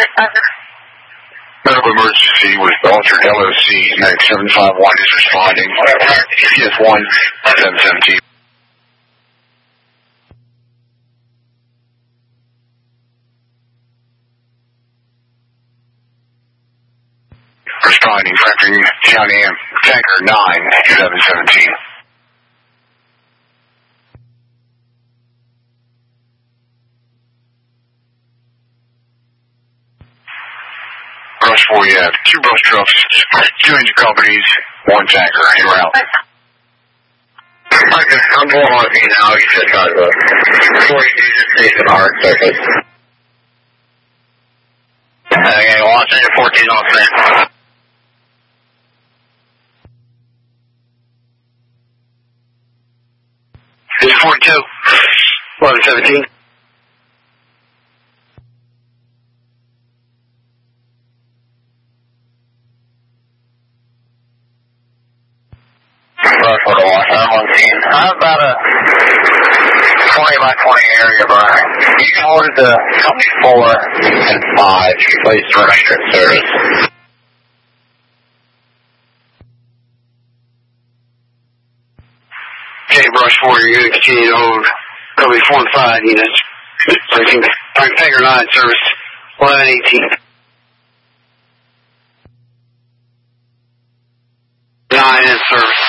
Medical emergency with altered LOC. Medic 751 is responding. CS1 717. Responding, Franklin County Tanker 9717. Brush 4, you have 2 bus trucks, 2 engine companies, 1 tanker, en route. Okay, I'm pulling on me now. You said got the 42 just station hard surface. Okay, Los Angeles 14 on stand. This is 42, 1117. I'm on scene. I'm about a 20 by 20 area, Brian. You can order the company 4 and 5 to replace the registered service. Okay, Brush 4, you're going to continue to hold company 4 and 5 units. Placing Tanker 9 service 1118. 9 in service.